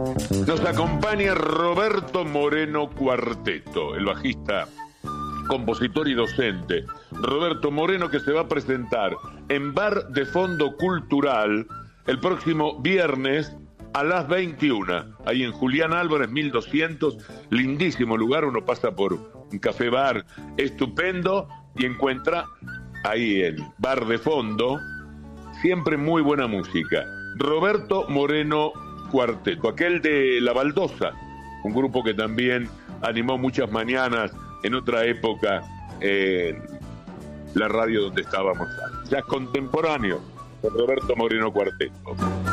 Nos acompaña Roberto Moreno Cuarteto, el bajista, compositor y docente. Roberto Moreno, que se va a presentar en Bar de Fondo Cultural el próximo viernes a las 21, ahí en Julián Álvarez 1200, lindísimo lugar. Uno pasa por un café bar estupendo y encuentra ahí el Bar de Fondo siempre muy buena música. Roberto Moreno Cuarteto, aquel de La Baldosa, un grupo que también animó muchas mañanas en otra época en la radio donde estábamos. Ya contemporáneo con Roberto Moreno Cuarteto.